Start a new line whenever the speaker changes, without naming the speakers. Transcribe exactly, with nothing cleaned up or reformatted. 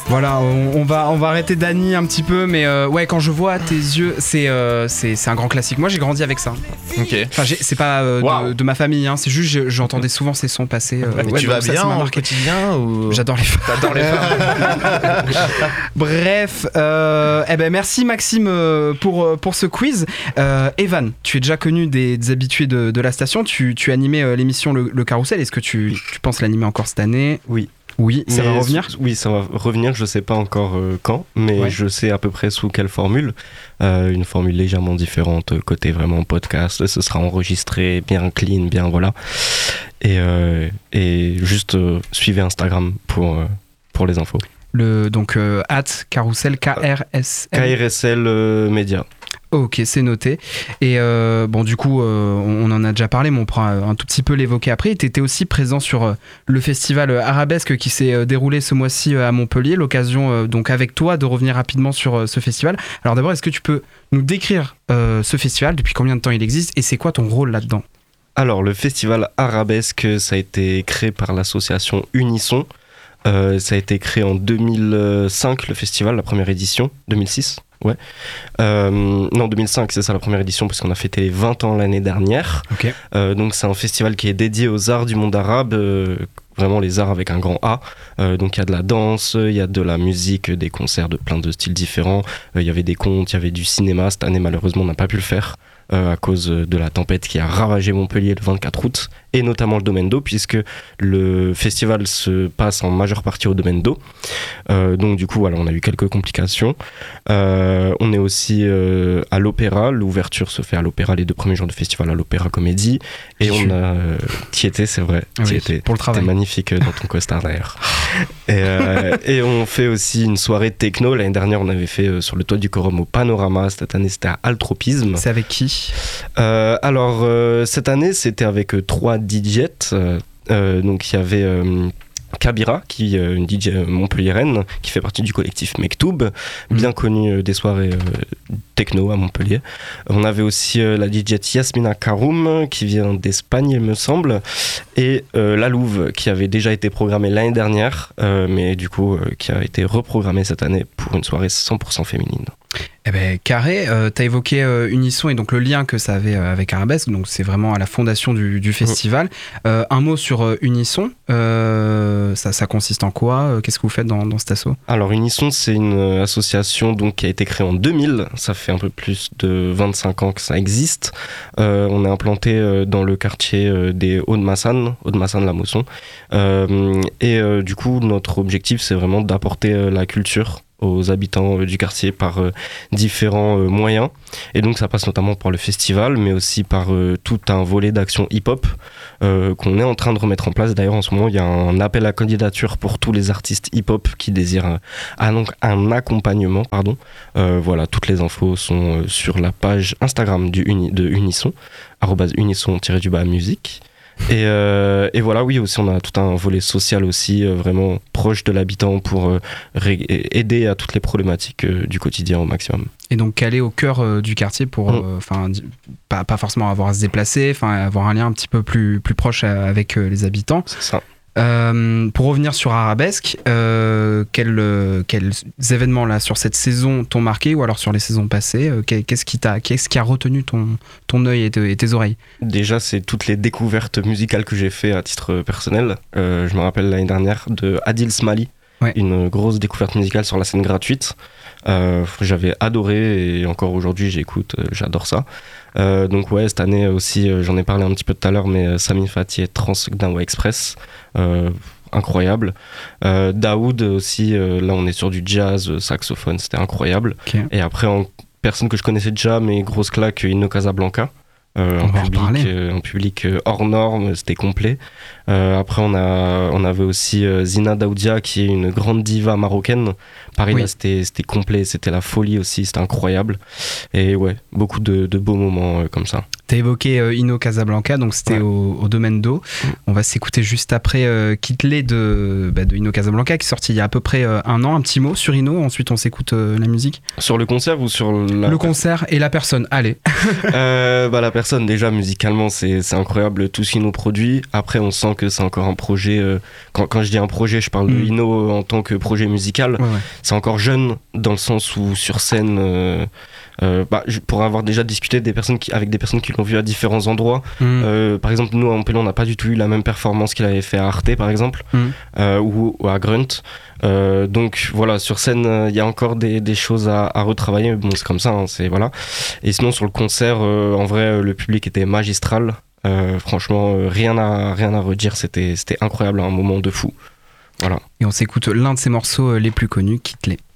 Voilà, on, on va on va arrêter Dany un petit peu, mais euh, ouais, quand je vois tes yeux, c'est euh, c'est c'est un grand classique. Moi, j'ai grandi avec ça.
Ok.
Enfin, j'ai, c'est pas euh,
Wow.
de, de ma famille, hein, c'est juste j'ai- j'entendais souvent ces sons passer. Euh,
Et
ouais,
tu
donc
vas
ça,
bien
ça m'a
au
marqué.
quotidien ou...
J'adore les femmes.
T'adores les femmes.
Bref, euh, eh ben merci Maxime euh, pour pour ce quiz. Euh, Evan, tu es déjà connu des, des habitués de, de la station. Tu tu animais euh, l'émission le, le Carrousel. Est-ce que tu tu penses l'animer encore cette année?
Oui.
Oui, ça
Mais
va revenir.
sous- Oui, ça va revenir. Je sais pas encore euh, quand, mais
Ouais.
je sais à peu près sous quelle formule. Euh, une formule légèrement différente, euh, côté vraiment podcast. Ce sera enregistré, bien clean, bien voilà. Et, euh, et juste euh, suivez Instagram pour, euh, pour les infos.
Le donc euh, at Carrousel K R S
K
L.
R S L euh, Média.
Ok, c'est noté. Et euh, bon, du coup, euh, on en a déjà parlé, mais on pourra un tout petit peu l'évoquer après. Tu étais aussi présent sur euh, le festival Arabesque qui s'est euh, déroulé ce mois-ci euh, à Montpellier. L'occasion, euh, donc, avec toi, de revenir rapidement sur euh, ce festival. Alors d'abord, est-ce que tu peux nous décrire euh, ce festival, depuis combien de temps il existe, et c'est quoi ton rôle là-dedans?
Alors, le festival Arabesque, ça a été créé par l'association Unisson. Euh, ça a été créé en deux mille cinq, le festival, la première édition. deux mille six, ouais. Euh, non, deux mille cinq, c'est ça, la première édition, parce qu'on a fêté les vingt ans l'année dernière.
Ok.
Euh, donc, c'est un festival qui est dédié aux arts du monde arabe, euh, vraiment les arts avec un grand A. Euh, donc, il y a de la danse, il y a de la musique, des concerts de plein de styles différents. Euh, Il y avait des contes, il y avait du cinéma. Cette année, malheureusement, on n'a pas pu le faire. Euh, à cause de la tempête qui a ravagé Montpellier le vingt-quatre août, et notamment le domaine d'eau, puisque le festival se passe en majeure partie au domaine d'eau. Euh, donc du coup, voilà, on a eu quelques complications. Euh, on est aussi euh, à l'Opéra, l'ouverture se fait à l'Opéra, les deux premiers jours de festival à l'Opéra Comédie, et
J'y
on
suis.
a... Euh, t'y étais, c'est vrai,
Ah
t'y
oui,
étais.
pour le travail.
T'es magnifique euh, dans ton costard d'ailleurs. et, euh, et on fait aussi une soirée techno. L'année dernière, on avait fait euh, sur le toit du Quorum au Panorama. Cette année, c'était à Altropisme.
C'est avec qui?
Euh, alors, euh, cette année, c'était avec euh, trois D Js. Euh, euh, donc, il y avait euh, Kabira, qui est une D J montpelliéraine, qui fait partie du collectif Mektoub, bien connu euh, des soirées euh, techno à Montpellier. On avait aussi euh, la D J Yasmina Karoum, qui vient d'Espagne, il me semble, et euh, La Louve, qui avait déjà été programmée l'année dernière, euh, mais du coup, euh, qui a été reprogrammée cette année pour une soirée cent pour cent féminine.
Eh ben, carré, euh, tu as évoqué euh, Unisson et donc le lien que ça avait euh, avec Arabesque, donc c'est vraiment à la fondation du, du festival. Euh, un mot sur euh, Unisson, euh, ça, ça consiste en quoi? Euh, Qu'est-ce que vous faites dans, dans cet asso?
Alors Unisson, c'est une euh, association donc, qui a été créée en deux mille, ça fait un peu plus de vingt-cinq ans que ça existe. Euh, on est implanté euh, dans le quartier euh, des Hauts-de-Massanes, Hauts-de-Massanes-la-Mosson. Euh, et euh, du coup, notre objectif, c'est vraiment d'apporter euh, la culture aux habitants euh, du quartier par euh, différents euh, moyens. Et donc ça passe notamment par le festival, mais aussi par euh, tout un volet d'action hip-hop euh, qu'on est en train de remettre en place. D'ailleurs, en ce moment, il y a un appel à candidature pour tous les artistes hip-hop qui désirent euh, un, donc, un accompagnement. Pardon. Euh, voilà, toutes les infos sont euh, sur la page Instagram du Uni, de Unisson, arobase unisson-du-bas musique. Et, euh, et voilà, oui, aussi on a tout un volet social aussi, euh, vraiment proche de l'habitant pour euh, ré- aider à toutes les problématiques euh, du quotidien au maximum.
Et donc calé au cœur euh, du quartier pour, enfin, mmh. euh, pas, pas forcément avoir à se déplacer, enfin avoir un lien un petit peu plus, plus proche euh, avec euh, les habitants.
C'est ça.
Euh, pour revenir sur Arabesque, euh, quels, euh, quels événements là sur cette saison t'ont marqué ou alors sur les saisons passées, euh, qu'est-ce qui t'a, qu'est-ce qui a retenu ton, ton œil et, te, et tes oreilles?
Déjà, c'est toutes les découvertes musicales que j'ai fait à titre personnel. Euh, je me rappelle l'année dernière de Adil Smali, ouais. Une grosse découverte musicale sur la scène gratuite. Euh, j'avais adoré et encore aujourd'hui j'écoute, euh, j'adore ça. Euh, donc ouais, cette année aussi, euh, j'en ai parlé un petit peu tout à l'heure, mais euh, Sami Fati et Trans Gnawa Express, euh, incroyable. Euh, Daoud aussi, euh, là on est sur du jazz, euh, saxophone, c'était incroyable. Okay. Et après, en personne que je connaissais déjà, mais grosse claque, Inno Casablanca. Euh, un, public, euh, un public euh, hors norme, c'était complet. Euh, après, on, a, on avait aussi euh, Zina Daoudia, qui est une grande diva marocaine. Pareil, oui. Là, c'était, c'était complet, c'était la folie aussi, c'était incroyable. Et ouais, beaucoup de, de beaux moments euh, comme ça.
T'as évoqué euh, Ino Casablanca, donc c'était
Ouais.
au, au Domaine d'eau.
Mm.
On va s'écouter juste après euh, Kitley de, bah, de Ino Casablanca, qui est sorti il y a à peu près euh, un an. Un petit mot sur Ino, ensuite on s'écoute euh, la musique.
Sur le concert ou sur la...
Le concert et la personne, allez.
Euh, bah, la personne, déjà, musicalement, c'est c'est incroyable tout ce qu'il nous produit. Après, on sent que c'est encore un projet. euh, quand, quand je dis un projet, je parle de
Mm.
Ino en tant que projet musical.
Ouais, ouais.
C'est encore jeune dans le sens où sur scène, euh, euh, bah, je- pour avoir déjà discuté des personnes qui, avec des personnes qui l'ont vu à différents endroits.
Mm.
Euh, par exemple, nous à Montpellier, on n'a pas du tout eu la même performance qu'il avait fait à Arte, par exemple,
Mm.
euh, ou, ou à Grunt. Euh, donc voilà, sur scène, il y a encore des, des choses à, à retravailler. Mais bon, c'est comme ça, hein, c'est voilà. Et sinon, sur le concert, euh, en vrai, euh, le public était magistral. Euh, franchement, euh, rien à rien à redire. C'était c'était incroyable, un moment de fou. Voilà.
Et on s'écoute l'un de ses morceaux euh, les plus connus, Kitley.